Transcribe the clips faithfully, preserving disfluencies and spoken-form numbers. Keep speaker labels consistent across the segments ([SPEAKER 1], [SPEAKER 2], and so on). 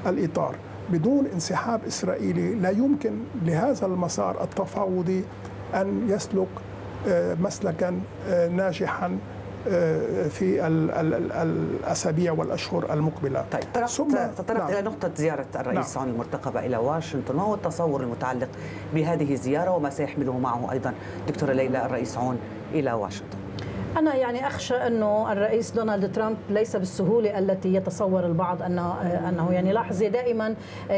[SPEAKER 1] الإطار. بدون انسحاب إسرائيلي لا يمكن لهذا المسار التفاوضي أن يسلك مسلكا ناجحا في الأسابيع والأشهر المقبلة.
[SPEAKER 2] طيب تطرقت نعم. إلى نقطة زيارة الرئيس نعم. المرتقبة إلى واشنطن، ما هو التصور المتعلق بهذه الزيارة وما سيحمله معه أيضا دكتورة ليلى الرئيس عون إلى واشنطن؟
[SPEAKER 3] أنا يعني أخشى أنه الرئيس دونالد ترامب ليس بالسهولة التي يتصور البعض أنه أنه يعني لاحظي دائما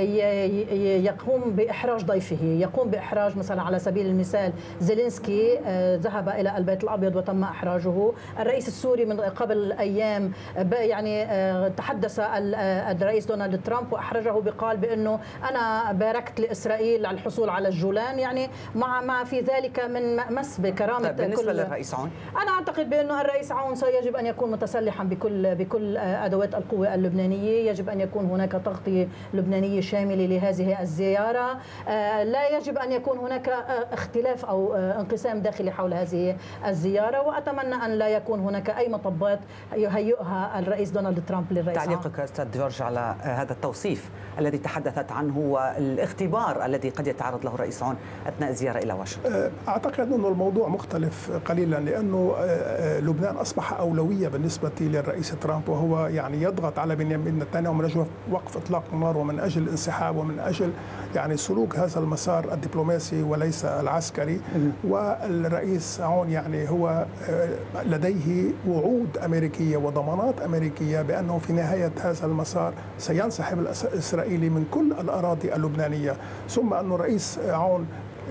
[SPEAKER 3] يقوم بإحراج ضيفه، يقوم بإحراج مثلا على سبيل المثال زيلينسكي ذهب إلى البيت الأبيض وتم إحراجه. الرئيس السوري من قبل أيام يعني تحدث الرئيس دونالد ترامب وأحرجه بقال بأنه أنا باركت لإسرائيل على الحصول على الجولان، يعني مع مع في ذلك من مس بكرامة.
[SPEAKER 2] طيب بالنسبة كل للرئيس عون،
[SPEAKER 3] أنا أعتقد بأنه الرئيس عون سيجب أن يكون متسلحا بكل بكل أدوات القوة اللبنانية، يجب أن يكون هناك تغطية لبنانية شاملة لهذه الزيارة، لا يجب أن يكون هناك اختلاف أو انقسام داخلي حول هذه الزيارة، وأتمنى أن لا يكون هناك أي مطبات يهيئها الرئيس دونالد ترامب للرئيس عون.
[SPEAKER 2] تعليقك أستاذ جورج على هذا التوصيف الذي تحدثت عنه والاختبار الذي قد يتعرض له الرئيس عون أثناء الزيارة إلى واشنطن؟
[SPEAKER 1] أعتقد أن الموضوع مختلف قليلا، لأنه لبنان أصبح أولوية بالنسبة للرئيس ترامب، وهو يعني يضغط على بنيامين نتنياهو من أجل وقف إطلاق النار ومن أجل الانسحاب ومن أجل يعني سلوك هذا المسار الدبلوماسي وليس العسكري. والرئيس عون يعني هو لديه وعود أمريكية وضمانات أمريكية بأنه في نهاية هذا المسار سينسحب الإسرائيلي من كل الأراضي اللبنانية. ثم أن الرئيس عون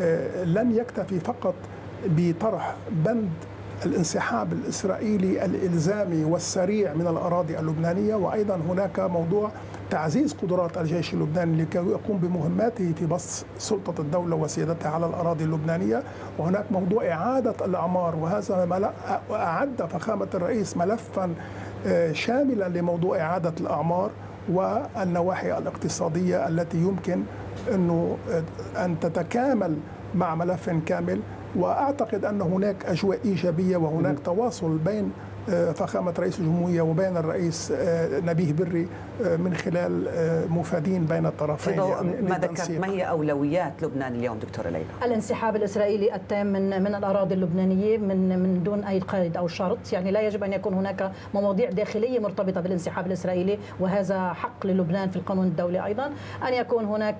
[SPEAKER 1] لن يكتفي فقط بطرح بند الانسحاب الإسرائيلي الإلزامي والسريع من الأراضي اللبنانية، وأيضا هناك موضوع تعزيز قدرات الجيش اللبناني لكي يقوم بمهماته في بسط سلطة الدولة وسيادتها على الأراضي اللبنانية. وهناك موضوع إعادة الأعمار، وهذا أعد فخامة الرئيس ملفا شاملا لموضوع إعادة الأعمار والنواحي الاقتصادية التي يمكن أنه أن تتكامل مع ملف كامل. وأعتقد أن هناك أجواء إيجابية وهناك تواصل بين فخامة رئيس الجمهورية وبين الرئيس نبيه بري من خلال مفادين بين الطرفين.
[SPEAKER 2] يعني ما ذكرت ما هي أولويات لبنان اليوم دكتورة ليلى؟
[SPEAKER 3] الانسحاب الإسرائيلي التام من من الأراضي اللبنانية من من دون أي قيد أو شرط، يعني لا يجب أن يكون هناك مواضيع داخلية مرتبطة بالانسحاب الإسرائيلي، وهذا حق للبنان في القانون الدولي. أيضا أن يكون هناك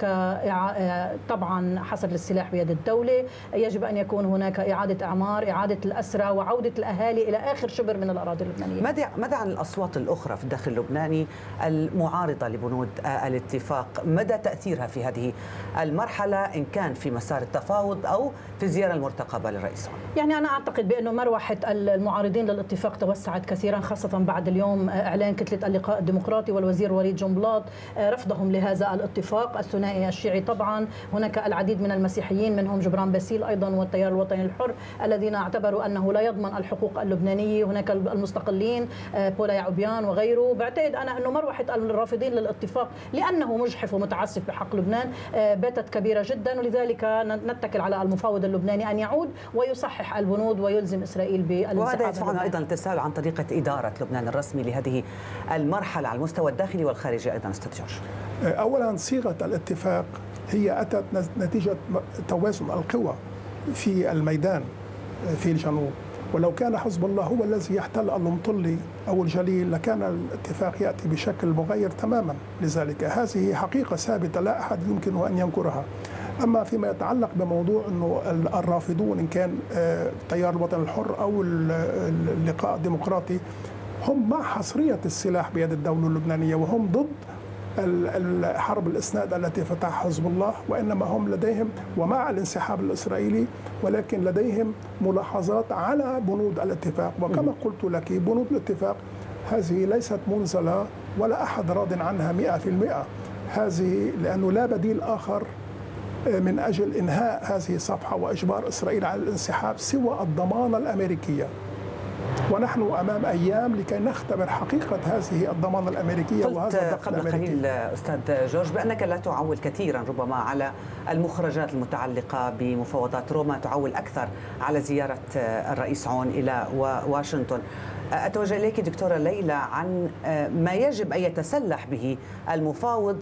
[SPEAKER 3] طبعا حصر للسلاح بيد الدولة، يجب أن يكون هناك إعادة أعمار، إعادة الأسرى، وعودة الأهالي إلى آخر شبر من الأراضي اللبنانية.
[SPEAKER 2] ماذا ماذا عن الأصوات الأخرى في الداخل اللبناني المعارضة لبنود الاتفاق؟ مدى تأثيرها في هذه المرحلة إن كان في مسار التفاوض أو في الزيارة المرتقبة للرئيس عون؟
[SPEAKER 3] يعني أنا أعتقد بأنه مروحة المعارضين للاتفاق توسعت كثيرا، خاصة بعد اليوم إعلان كتلة اللقاء الديمقراطي والوزير وليد جنبلاط رفضهم لهذا الاتفاق الثنائي الشيعي. طبعا هناك العديد من المسيحيين منهم جبران باسيل أيضا والتيار الوطني الحر الذين اعتبروا أنه لا يضمن الحقوق اللبنانية. هناك المستقلين بولا يعوبيان وغيره. بعتقد أنا أنه مروحة الرافضين للاتفاق لأنه مجحف ومتعسف بحق لبنان باتت كبيرة جدا، ولذلك نتكل على المفاوض اللبناني أن يعود ويصحح البنود ويلزم إسرائيل بالانسحاب.
[SPEAKER 2] وهذا يدفعنا أيضا التساؤل عن طريقة إدارة لبنان الرسمي لهذه المرحلة على المستوى الداخلي والخارجي أيضا. أستاذ جورج،
[SPEAKER 1] أولا صيغة الاتفاق هي أتت نتيجة توازن القوى في الميدان في الجنوب، ولو كان حزب الله هو الذي يحتل المطلي أو الجليل لكان الاتفاق يأتي بشكل مغير تماما. لذلك هذه حقيقة ثابتة لا أحد يمكن أن ينكرها. أما فيما يتعلق بموضوع أنه الرافضون إن كان تيار الوطن الحر أو اللقاء الديمقراطي هم مع حصرية السلاح بيد الدولة اللبنانية وهم ضد الحرب الإسناد التي فتحها حزب الله، وإنما هم لديهم ومع الانسحاب الإسرائيلي، ولكن لديهم ملاحظات على بنود الاتفاق. وكما قلت لك بنود الاتفاق هذه ليست منزلة ولا أحد راض عنها مئة في المئة، هذه لأنه لا بديل آخر من أجل إنهاء هذه الصفحة وإجبار إسرائيل على الانسحاب سوى الضمانة الأمريكية. ونحن أمام أيام لكي نختبر حقيقة هذه الضمانة الأمريكية وهذا الدخل
[SPEAKER 2] قبل قليل أستاذ جورج بأنك لا تعول كثيرا ربما على المخرجات المتعلقة بمفاوضات روما، تعول أكثر على زيارة الرئيس عون إلى واشنطن. أتوجه إليك دكتورة ليلى عن ما يجب أن يتسلح به المفاوض